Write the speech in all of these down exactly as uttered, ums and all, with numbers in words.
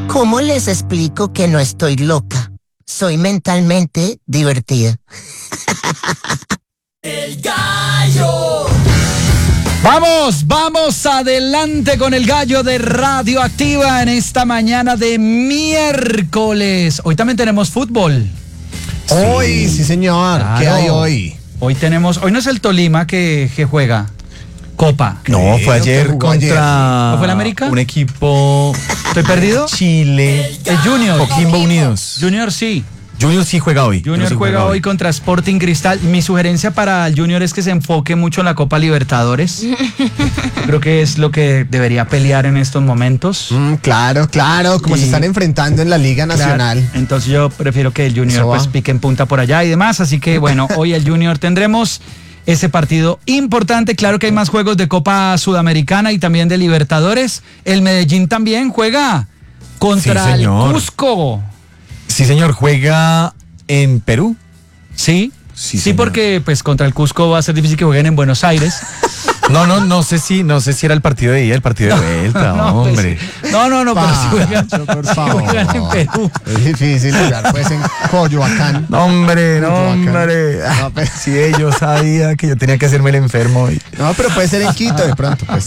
¿Cómo les explico que no estoy loca? Soy mentalmente divertida. El gallo. Vamos, vamos adelante con el gallo de Radioactiva en esta mañana de miércoles. Hoy también tenemos fútbol. Sí. Hoy, sí señor. Claro. ¿Qué hay hoy? Hoy tenemos, hoy no es el Tolima que, que juega Copa. No, fue ayer contra ayer. ¿No fue el América? Un equipo. ¿Estoy perdido? Chile. El Junior. Coquimbo Unidos. Junior sí. Junior sí juega hoy. Junior juega hoy contra Sporting Cristal. Mi sugerencia para el Junior es que se enfoque mucho en la Copa Libertadores. Creo que es lo que debería pelear en estos momentos. Mm, claro, claro, como y, se están enfrentando en la Liga Nacional. Claro, entonces yo prefiero que el Junior pues pique en punta por allá y demás. Así que bueno, hoy el Junior tendremos ese partido importante. Claro que hay más juegos de Copa Sudamericana y también de Libertadores. El Medellín también juega contra sí, el Cusco. Sí, señor, juega en Perú. Sí, sí, sí porque pues contra el Cusco va a ser difícil que jueguen en Buenos Aires. No, no, no sé si, no sé si era el partido de ida, el partido de vuelta, no, hombre. Pues, no, no, no, pa, pero si juegan, por si favor, juegan en Perú. Es difícil jugar, pues en Coyoacán. No, hombre, no, hombre. No, pues, si ellos sabían que yo tenía que hacerme el enfermo. Y... No, pero puede ser en Quito de pronto, pues.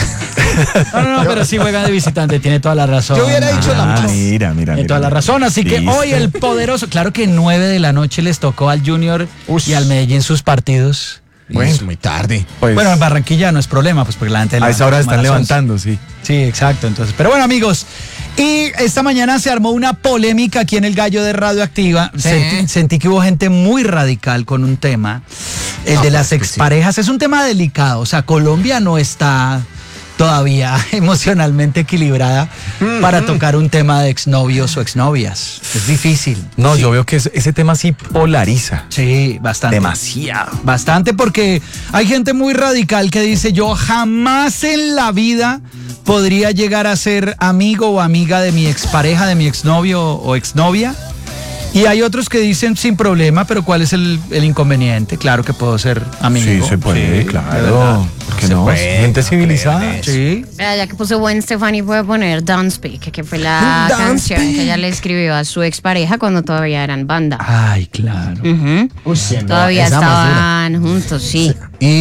No, no, no, pero sí juegan de visitante, tiene toda la razón. Yo hubiera dicho ah, la más. Mira, mira, Tiene mira, toda mira. la razón, así que Listo. hoy el poderoso, claro que nueve de la noche les tocó al Junior Ush. y al Medellín sus partidos. Bueno, es muy tarde. Pues, bueno, en Barranquilla no es problema, pues porque la gente... A esa hora están levantando, sí. Sí, exacto, entonces. Pero bueno, amigos, y esta mañana se armó una polémica aquí en el Gallo de Radioactiva. Sí. Sentí, sentí que hubo gente muy radical con un tema, el no, de las exparejas. Sí. Es un tema delicado, o sea, Colombia no está todavía emocionalmente equilibrada mm, para mm. tocar un tema de exnovios o exnovias. Es difícil. No, sí. Yo veo que ese tema sí polariza. Sí, bastante. Demasiado. Bastante porque hay gente muy radical que dice yo jamás en la vida podría llegar a ser amigo o amiga de mi expareja, de mi exnovio o exnovia. Y hay otros que dicen sin problema, pero ¿cuál es el, el inconveniente? Claro que puedo ser amigo. Sí, se puede, sí, claro. ¿Por qué no? Puede, gente civilizada. Sí. Ya que puso Gwen Stefani, puede poner Don't Speak, que fue la Don't canción speak. que ella le escribió a su expareja cuando todavía eran banda. Ay, claro. Uh-huh. Uy, no, todavía estaban juntos, sí.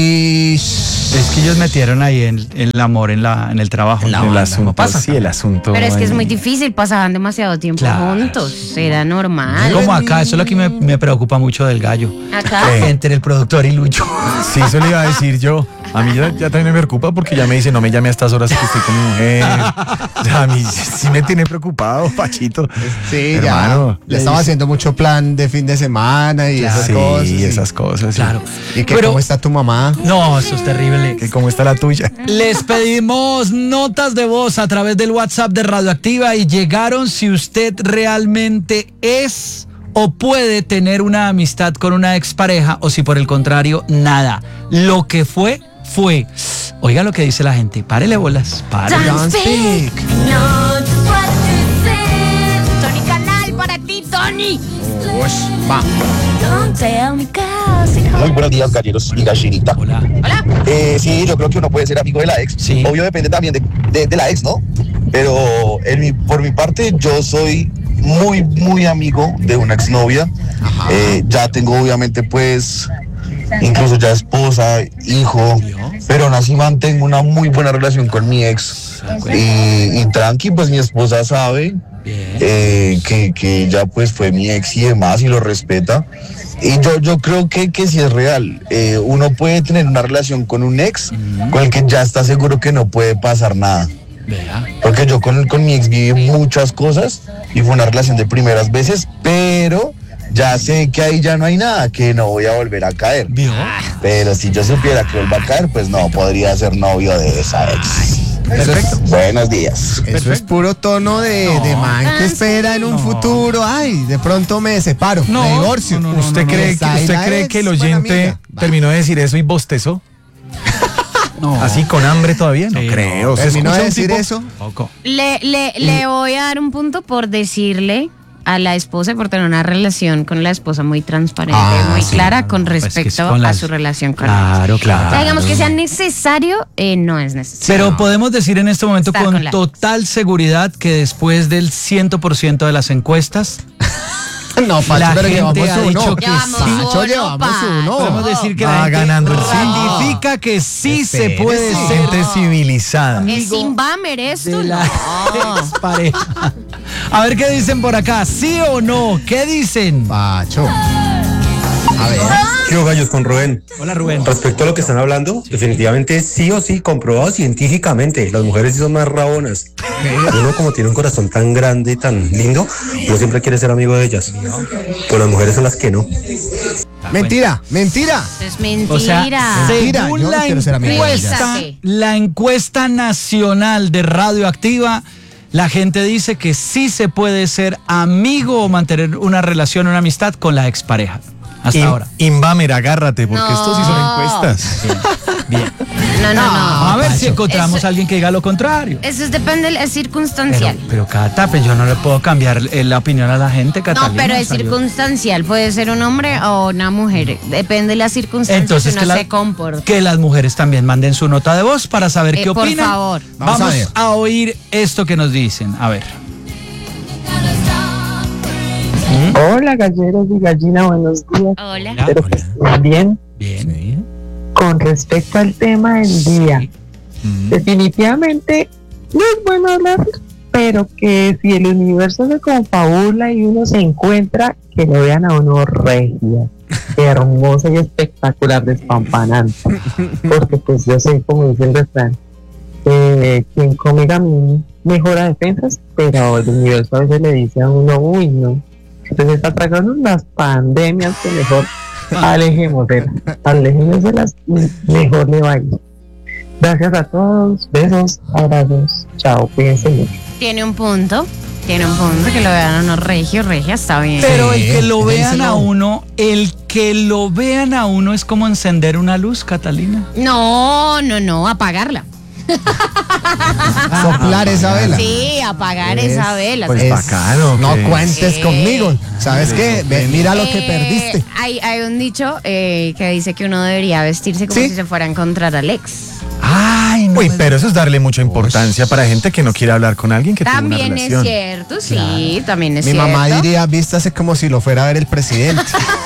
Y es que ellos metieron ahí el, el amor en la en el trabajo. En la el asunto, no pasa. Sí, el asunto. Pero es que es muy difícil, pasaban demasiado tiempo claro. juntos, era normal. Como acá, eso es lo que me, me preocupa mucho del Gallo. Acá. ¿Qué? Entre el productor y Lucho. Sí, eso le iba a decir yo. A mí ya, ya también me preocupa porque ya me dice, no me llame a estas horas que estoy con mi mujer. Ya a mí sí me tiene preocupado, Pachito. Sí, hermano. Ya. Le estaba haciendo mucho plan de fin de semana y claro. esas sí, cosas. Sí, esas cosas. Claro. Sí. ¿Y que Pero, cómo está tu mamá? No, eso es terrible. ¿Que cómo está la tuya? Les pedimos notas de voz a través del WhatsApp de Radioactiva y llegaron si usted realmente es o puede tener una amistad con una expareja o si por el contrario, nada. Lo que fue, fue. Oiga lo que dice la gente. Párele bolas. Párele. Don't speak. No, what to say. Tony Canal para ti, Tony. Uy, va. Don't tell me cause it Muy buenos días, galleros y gallinita. Hola. Hola. Eh, sí, yo creo que uno puede ser amigo de la ex. Sí. Obvio depende también de, de, de la ex, ¿no? Pero en mi, por mi parte, yo soy muy, muy amigo de una exnovia. Eh, ya tengo obviamente pues incluso ya esposa, hijo, pero aún así mantengo una muy buena relación con mi ex. Y, y tranqui, pues mi esposa sabe eh, que, que ya pues fue mi ex y demás y lo respeta. Y yo, yo creo que, que sí es real. Eh, uno puede tener una relación con un ex con el que ya está seguro que no puede pasar nada. Porque yo con, con mi ex viví muchas cosas y fue una relación de primeras veces, pero ya sé que ahí ya no hay nada, que no voy a volver a caer. Pero si yo supiera que vuelvo a caer, pues no, podría ser novio de esa ex. Perfecto. Buenos días. Eso Perfecto. Es puro tono de, no. de man que espera en un no. futuro. Ay, de pronto me separo, no. me divorcio. No, no, no, ¿Usted no, cree, no, que, ¿usted cree que el oyente terminó de decir eso y bostezó? No. ¿Así con hambre todavía? No sí, creo. ¿Terminó de decir tipo? eso? Le, le, le voy a dar un punto por decirle a la esposa por tener una relación con la esposa muy transparente, Ah, muy sí, clara no, con pues que es respecto con a las- su relación con Claro, él. claro. O sea, digamos que sea necesario, eh, no es necesario. Pero podemos decir en este momento Estar con con la- total seguridad que después del cien por ciento de las encuestas, No, Pacho, La pero gente llevamos ha uno. dicho que Llevamos sí. uno, Pacho, llevamos Pacho. uno. podemos decir que Va la gente ganando el sí. ratifica que sí se Espérese. puede ser Gente civilizada. ¿Es sin Bamer esto? de la No. expareja. A ver qué dicen por acá, ¿sí o no? ¿Qué dicen? Pacho. A ver. Quiero gallos con Rubén. Hola Rubén. Respecto a lo que están hablando, definitivamente sí o sí, comprobado científicamente, las mujeres sí son más rabonas. Uno como tiene un corazón tan grande y tan lindo, uno siempre quiere ser amigo de ellas. Pero las mujeres son las que no. Mentira, mentira. Es mentira. O sea, Mentira, según yo no la quiero ser amigo de ellas. encuesta, Revísate. la encuesta nacional de Radioactiva, la gente dice que sí se puede ser amigo o mantener una relación, una amistad con la expareja. Hasta In- ahora. Inbamer, agárrate, porque No. estos sí son encuestas. Bien. No, no, no. A ver si encontramos Eso- a alguien que diga lo contrario. Eso es depende, es Pero, circunstancial. pero Cata, pues yo no le puedo cambiar eh, la opinión a la gente, Catalina. No, pero es o sea, yo- circunstancial. Puede ser un hombre o una mujer. Depende de las circunstancias Entonces que que, uno la- se comporta. que las mujeres también manden su nota de voz para saber Eh, qué por opinan. favor. Vamos, Vamos a ver. a oír esto que nos dicen. A ver. Hola galleros y gallina, buenos días. Hola. Espero que estén bien. Bien. Con respecto al tema del día, definitivamente no es bueno hablar, pero que si el universo se confabula y uno se encuentra, que lo vean a uno regia, hermosa y espectacular, despampanante. Porque pues yo sé, como dice el refrán, eh, quien come gamín mejora defensas, pero el universo a veces le dice a uno, uy no, entonces está tragando unas pandemias que mejor alejemos de alejémoselas y mejor le va a ir. Gracias a todos, besos, abrazos, chao, cuídense mucho. Tiene un punto. Tiene un punto. Que lo vean a uno regio, regia, está bien. Pero el que lo vean dénselo. a uno, el que lo vean a uno es como encender una luz, Catalina. No, no, no, apagarla. Soplar esa vela. Sí, apagar Es- esa vela. Pues Es- bacano. No ok. cuentes Sí. conmigo. ¿Sabes qué? Ve, mira lo que Eh, perdiste. Hay, hay un dicho eh, que dice que uno debería vestirse como ¿Sí? si se fuera a encontrar al ex. Ay, no. Uy, pero eso es darle mucha importancia para gente que no quiere hablar con alguien que tiene una También es relación. cierto, sí, también es Mi cierto. mamá diría, vístase como si lo fuera a ver el presidente.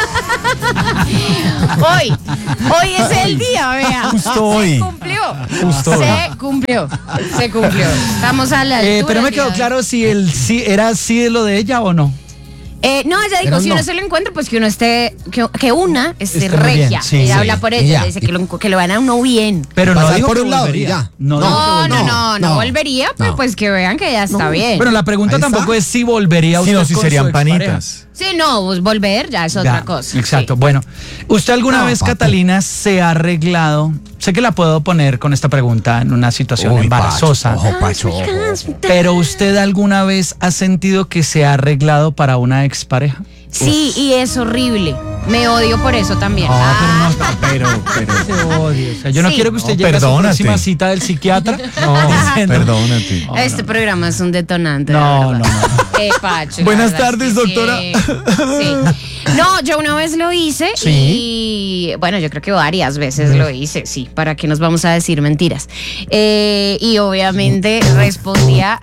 Hoy, hoy es el día, vea. Justo hoy. Se cumplió. Justo hoy. Se cumplió. Se cumplió. Estamos a la altura. Eh, pero me el quedó día de- claro si el sí era sí de lo de ella o no. Eh, no, ella dijo, Pero si no. uno se lo encuentra, pues que uno esté, que, que una esté Esté muy bien, regia. sí, Ella sí. habla por Y ella, ya. dice que lo, que lo vean a uno bien. Pero no Pasar digo por que un lado y volvería. ya. No, No, digo que No, no, volvería. no, no, no. volvería, pero No. pues que vean que ya está bien. Bueno, la pregunta Ahí está. tampoco es si volvería usted Sino si con serían su expareja. panitas. Sí, no, pues volver ya es otra Ya, cosa. Exacto. sí. Bueno, ¿usted alguna No, vez, papi. Catalina, se ha arreglado? Sé que la puedo poner con esta pregunta en una situación Uy, embarazosa. Pacho, ojo, Pacho, ojo. Pero ¿usted alguna vez ha sentido que se ha arreglado para una expareja? Sí, y es horrible. Me odio por eso también. Ah, Pero, pero. Te odio. O sea, yo no Sí. quiero que usted No, llegue a su perdónate. próxima cita del psiquiatra. No, diciendo- perdónate. este programa es un detonante. de No, verdad. no, no. Eh, Pacho, la Buenas verdad es tardes, que doctora. Sí. Sí. No, yo una vez lo hice Sí. y bueno, yo creo que varias veces lo hice, sí, para que nos vamos a decir mentiras. Eh, y obviamente respondía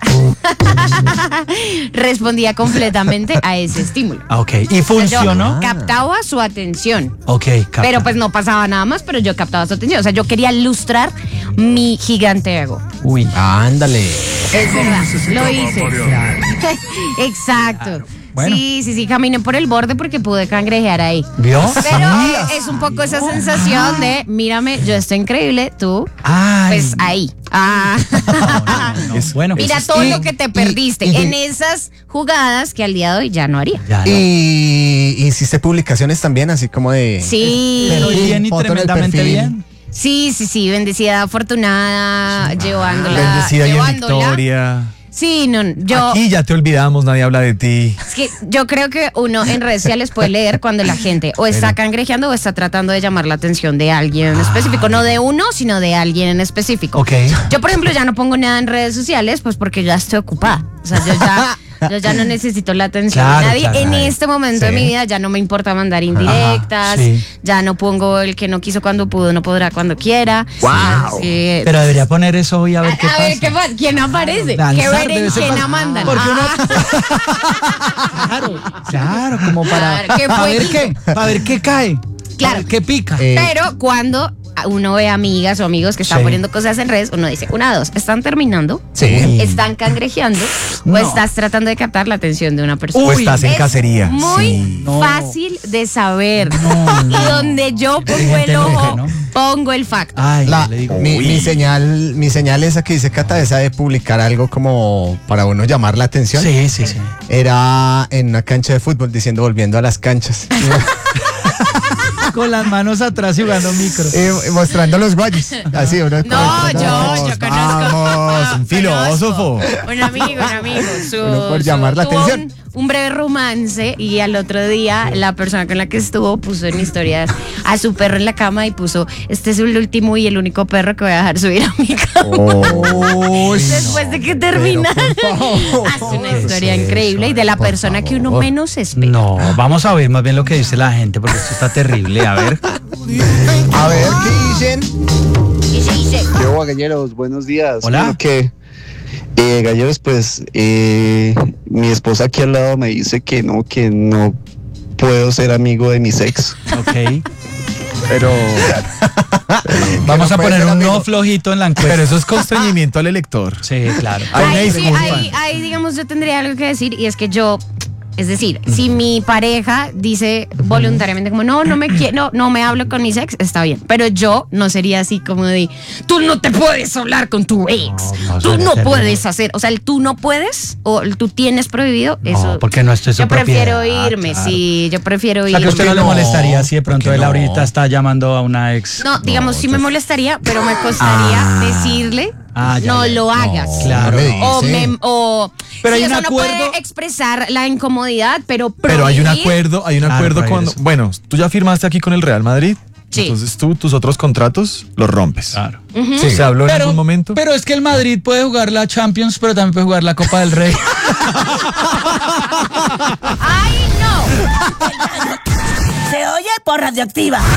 respondía completamente a ese estímulo. Ah, ok. ¿Y Yo funcionó? captaba su atención. Ok, capta. Pero pues no pasaba nada más, pero yo captaba su atención. O sea, yo quería lustrar mi gigante ego. Uy. Ándale. Es verdad, lo hice. Exacto. Bueno. Sí, sí, sí, caminé por el borde porque pude cangrejear ahí. ¿Vio? Pero eh, es un poco esa sensación de, mírame, yo estoy increíble, tú, Ay. pues ahí. Ah. No, bueno. Mira pues, todo y- lo que te y- perdiste y- en esas jugadas que al día de hoy ya no haría. ya no. Y hiciste publicaciones también, así como de. Sí. Pero perfil, bien y foto en el tremendamente perfil. bien. Sí, sí, sí, bendecida, afortunada, llevándola. Bendecida y en llevándola. victoria. Sí, no, yo. Aquí ya te olvidamos, nadie habla de ti. Es que yo creo que uno en redes sociales puede leer cuando la gente o está cangrejeando o está tratando de llamar la atención de alguien en específico. No de uno, sino de alguien en específico. Ok. Yo, por ejemplo, ya no pongo nada en redes sociales, pues porque ya estoy ocupada. O sea, yo ya Yo ya no necesito la atención Claro, de nadie. claro, en nadie. este momento Sí. de mi vida ya no me importa mandar indirectas, Ajá, sí. ya no pongo el que no quiso cuando pudo, no podrá cuando quiera. Wow. Sí. Pero debería poner eso hoy a ver qué a pasa. ver, ¿qué pasa? ¿Quién aparece? Danzar ¿Qué de vez en berenjena cuando. mandan? Porque uno- Ah, Claro, claro, como para, Claro, ¿qué para fue? ver qué, para ver qué cae, Claro. para ver qué pica. Eh, Pero cuando uno ve amigas o amigos que están Sí. poniendo cosas en redes, uno dice, una, dos, ¿están terminando? Sí. ¿Están cangrejeando? No. ¿O estás tratando de captar la atención de una persona? O estás en Es cacería. Muy Sí. No. fácil de saber. No, no. Y donde yo pongo gente el ojo, loca, ¿no? pongo el facto. Ay, La- le digo. mi, mi señal, mi señal esa que dice Cata, esa de publicar algo como para uno llamar la atención, Sí, sí, sí. era en una cancha de fútbol diciendo volviendo a las canchas. Con las manos atrás y jugando micro. Eh, mostrando los guayos. Así, uno No, yo, yo conozco. Vamos, un filósofo. Un amigo, un amigo. Su, Uno por su- llamar la tuvo atención. Un, un breve romance y al otro día la persona con la que estuvo puso en historias a su perro en la cama y puso, este es el último y el único perro que voy a dejar subir a mi cama. Uy, Después de que termina. Hace una historia increíble y de la persona que uno menos espera. no, vamos a oír más bien lo que dice la gente porque esto está terrible. A ver. A ver, ¿qué dicen? Y se dice, ¿Qué hubo, galleros? Buenos días. Hola. Bueno, ¿qué? Eh, galleros, pues eh, mi esposa aquí al lado me dice que no, que no puedo ser amigo de mis ex. Ok. Pero Vamos no a puede poner ser un amigo. no flojito en la encuesta. Pero eso es constreñimiento al elector. Sí, claro. Hay una ahí, sí, disculpa. ahí, ahí, digamos, yo tendría algo que decir y es que yo, es decir, si mi pareja dice voluntariamente como no, no me quiero, no, no me hablo con mis ex, está bien. Pero yo no sería así como de tú no te puedes hablar con tu ex, No, no, tú sería no terrible. puedes hacer, o sea, el tú no puedes o el tú tienes prohibido, eso. No, porque no esto es su Yo prefiero propiedad, irme, claro. sí, yo prefiero O sea, que irme. usted no le No, molestaría si de pronto ¿por qué él no? ahorita está llamando a una ex. No, digamos, sí me molestaría, pero me costaría Ah. decirle Ah, ya, no ya. lo hagas. Claro. no le O, dice. me, o Pero sí, hay un o sea, uno acuerdo- puede expresar la incomodidad, pero Pero hay un prohibir- acuerdo, hay un Claro, acuerdo prohibir cuando. eso. Bueno, tú ya firmaste aquí con el Real Madrid. Sí. Entonces tú, tus otros contratos los rompes. Claro. Sí. ¿Se habló en algún momento? pero es que el Madrid puede jugar la Champions, pero también puede jugar la Copa del Rey. ¡Ay, no! Se oye por Radioactiva.